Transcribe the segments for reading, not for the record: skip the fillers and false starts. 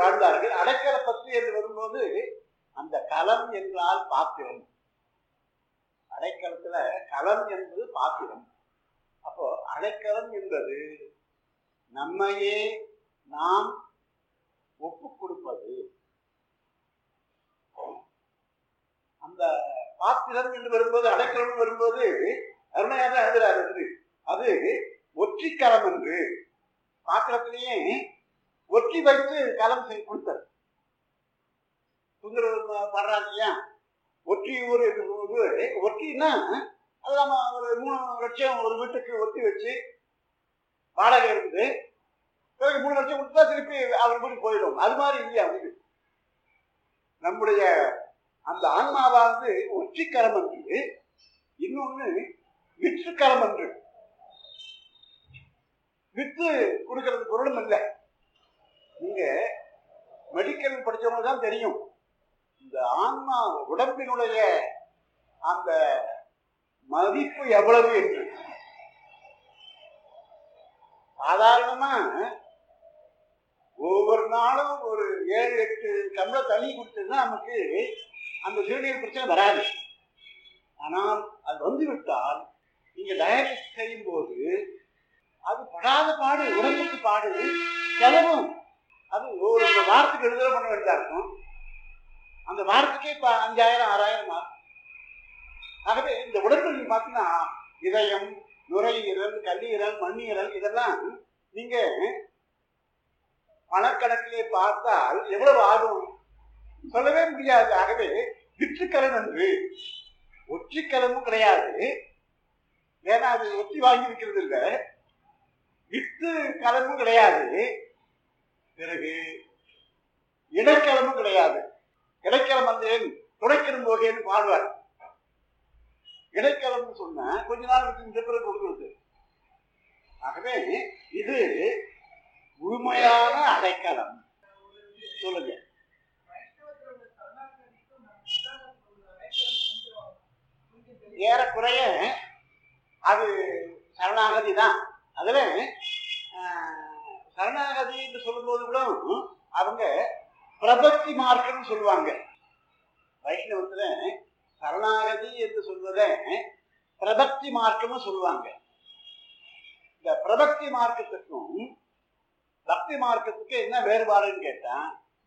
வாழ்ந்தார்கள். அடைக்கல பத்து என்று வரும்போது அந்த களம் என்றால் பாத்திரம். அடைக்கலத்துல களம் என்பது பாத்திரம். அப்போ அடைக்கலம் என்பது நம்மையே நாம் ஒப்பு கொடுப்பது. அந்த பாத்திரம் என்று வரும்போது, அடைக்கலம் வரும்போது அருமையாக எழுதுறாரு. அது ஒற்றி களம் என்று பாத்திரத்திலேயே ஒற்றி வைத்து களம் கொடுத்தார். சுந்தரர் பாடுறாங்க இல்லையா, ஒற்றியூர் என்று சொல்வது. ஒற்றின்னா அது நம்ம ஒரு 3 லட்சம் ஒரு வீட்டுக்கு ஒத்தி வச்சு வாடகை இருக்குது. பிறகு 3 லட்சம் கொடுத்தா திருப்பி அவர் வீட்டுக்கு போயிடும். அது மாதிரி இல்லையா வீடு. நம்முடைய அந்த ஆன்மாவானது ஒற்றிக்கரம் என்று, இன்னொன்னு விற்றுக்கரம் என்று. வித்து கொடுக்கறது பொருளும் இல்லை. நீங்க மெடிக்கல் படிச்சவங்க தான் தெரியும் இந்த ஆன்மா உடம்பினுடைய அந்த மதிப்பு எவ்வளவு என்று. சாதாரணமா ஒவ்வொரு நாளும் ஒரு 7-8 டம்ளர் தண்ணி குடிச்சதுன்னா நமக்கு அந்த சிறுநீர் பிரச்சனை வராது. ஆனால் அது வந்துவிட்டால் நீங்க டயாலிசிஸ் செய்யும் போது அது படாத பாடு, உடம்புக்கு பாடு, செலவும். அது ஒரு வாரத்துக்கு 2 தடவை பண்ண வேண்டியதா இருக்கும். அந்த வாரத்துக்கே 5000-6000 ஆகும். ஆகவே இந்த உடம்பு நீங்க பார்த்தீங்கன்னா இதயம், நுரையீரல், கல்லீரல், மண்ணீரல் இதெல்லாம் நீங்க பணக்கணக்கிலே பார்த்தால் எவ்வளவு ஆகும் சொல்லவே முடியாது. ஆகவே விற்றுக்கலம் என்று ஒற்றிக்கலமும் கிடையாது. ஏன்னா அது ஒற்றி வாங்கி விற்கிறது இல்லை. வித்து கலமும் கிடையாது. பிறகு இடைக்கலமும் கிடையாது. இடைக்கலம் வந்தேன் துடைக்கணும் போகேன்னு பாடுவார். இடைக்கலம் சொன்ன கொஞ்ச நாள் இந்த பிறகு கொடுக்கிறது. ஆகவே இது முழுமையான அடைக்கலம். சொல்லுங்க. ஏறக்குறைய அது சரணாகதி தான். அதுல சரணாகதி என்று சொல்லும்போது கூட அவங்க பிரபத்தி மார்க்கம் சொல்லுவாங்க. வைஷ்ணவத்துல சரணாகதி என்று சொல்வத பிரபக்தி மார்க்கம் சொல்லுவாங்க. இந்த பிரபக்தி மார்க்கத்துக்கும் பக்தி மார்க்கத்துக்கு என்ன வேறுபாடுன்னு கேட்டா,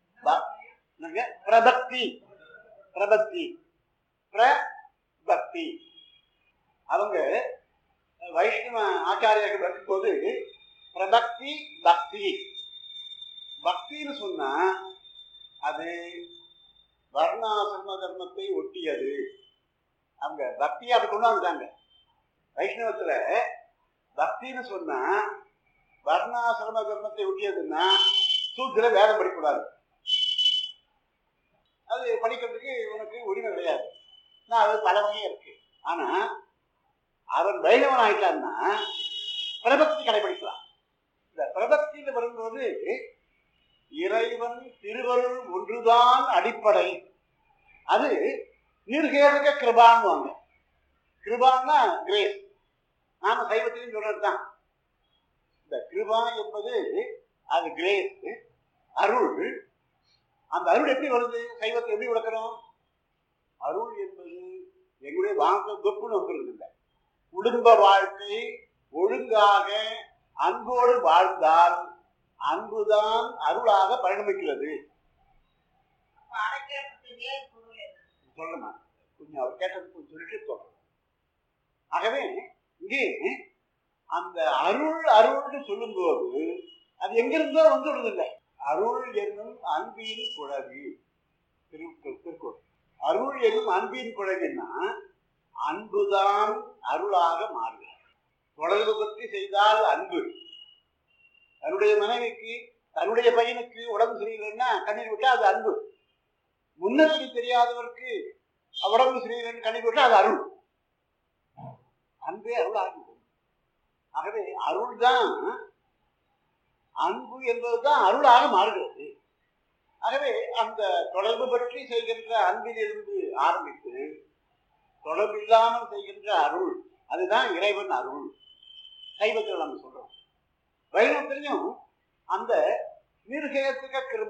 பிரபக்தி பிரபக்தி பிரபக்தி அவங்க வைஷ்ணவ ஆச்சாரியர்கள் வரும்போது பிரபக்தி பக்தி. பக்தின்னு சொன்னா அது வர்ணாசிரம தர்மத்தை ஒட்டியது. அவங்க பக்தியை அப்படி கொண்டு வந்துட்டாங்க. வைஷ்ணவத்துல பக்தின்னு சொன்னா வர்ணாசிரம தர்மத்தை ஒட்டியதுன்னா சூத்திர வேதம் படிக்கக்கூடாது. அது படிக்கிறதுக்கு உனக்கு உரிமை கிடையாது. அது பல வகையும் இருக்கு. ஆனா அவன் வைணவன் ஆயிட்டான்னா பிரபக்தி கடைபிடிக்கலாம். இந்த பிரபக்தின்னு வரும்போது இறைவன் திருவருள் ஒன்றுதான் அடிப்படை. அது நிர்ஹேதுக கிருபான்வாங்க. கிருபான்னா கிரேஸ். நாம சைவத்திலையும் சொல்றதுதான். இந்த கிருபா என்பது அது கிரேஸ், அருள். அந்த அருள் எப்படி வருது? சைவத்தை எப்படி விளக்கணும்? அருள் என்பது எங்களுடைய வாங்க தொப்புன்னு வந்துருது இல்லை. குடும்ப வாழ்க்கை ஒழுங்காக அன்போடு வாழ்ந்தால் அன்புதான் அருளாக பரிணமிக்கிறது. சொல்லணும் கொஞ்சம் அவர் கேட்டது சொல்லிட்டு சொல்றேன். ஆகவே இங்கே அந்த அருள் அருள்னு சொல்லும் போது அது எங்கிருந்தோ வந்துடுறதில்லை. அருள் என்னும் அன்பின் குழவி. திருக்குறள். அருள் என்னும் அன்பின் குழவின்னா அன்புதான் அருளாக மாறுகிறது. தொடர்பு பற்றி செய்தால் அன்பு. தன்னுடைய மனைவிக்கு தன்னுடைய பையனுக்கு உடம்பு சரியில்லைன்னா கண்ணீர் விட்டா அது அன்பு. முன்னப்படி தெரியாதவருக்கு உடம்பு சரியில்லைன்னு கண்ணீர் விட்டா அது அருள். அன்பே அருள் ஆகும். ஆகவே அருள் தான், அன்பு என்பதுதான் அருளாக மாறுகிறது. ஆகவே அந்த தொடர்பு பற்றி செய்கின்ற அன்பிலிருந்து ஆரம்பித்து தொடர்பு இல்லாமல் செய்கின்ற அருள், அதுதான் இறைவன் அருள். சைவத்தில் நம்ம சொல்றோம். வைணவத்திலையும் அந்த நிர்ஹேதுக கிருபை